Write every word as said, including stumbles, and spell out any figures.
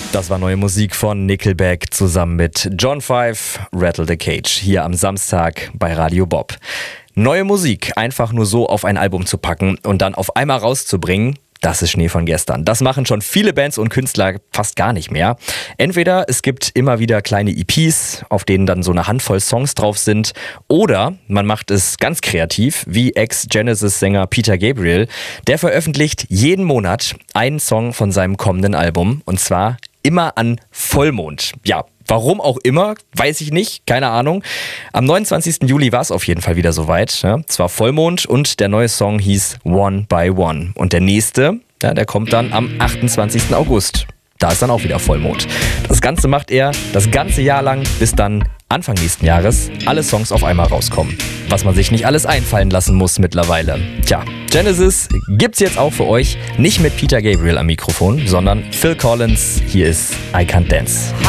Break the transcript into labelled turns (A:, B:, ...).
A: Das war neue Musik von Nickelback zusammen mit John Five, Rattle the Cage, hier am Samstag bei Radio Bob. Neue Musik einfach nur so auf ein Album zu packen und dann auf einmal rauszubringen, das ist Schnee von gestern. Das machen schon viele Bands und Künstler fast gar nicht mehr. Entweder es gibt immer wieder kleine E Ps, auf denen dann so eine Handvoll Songs drauf sind, oder man macht es ganz kreativ, wie Ex-Genesis-Sänger Peter Gabriel. Der veröffentlicht jeden Monat einen Song von seinem kommenden Album, und zwar immer an Vollmond. Ja, warum auch immer, weiß ich nicht, keine Ahnung. Am neunundzwanzigsten Juli war es auf jeden Fall wieder soweit. Ja. Es war Vollmond und der neue Song hieß One by One. Und der nächste, ja, der kommt dann am achtundzwanzigsten August. Da ist dann auch wieder Vollmond. Das Ganze macht er das ganze Jahr lang, bis dann Anfang nächsten Jahres alle Songs auf einmal rauskommen. Was man sich nicht alles einfallen lassen muss mittlerweile. Tja, Genesis gibt's jetzt auch für euch. Nicht mit Peter Gabriel am Mikrofon, sondern Phil Collins. Hier ist I Can't Dance.